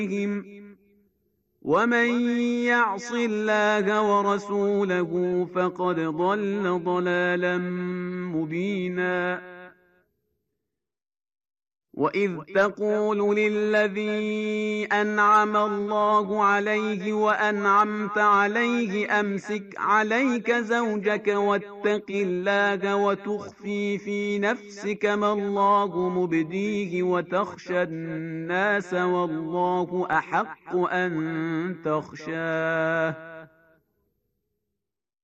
ومن يعص الله ورسوله فقد ضل ضلالا مبينا. وإذ تقول للذي أنعم الله عليه وأنعمت عليه أمسك عليك زوجك واتق الله وتخفي في نفسك ما الله مبديه وتخشى الناس والله أحق أن تخشاه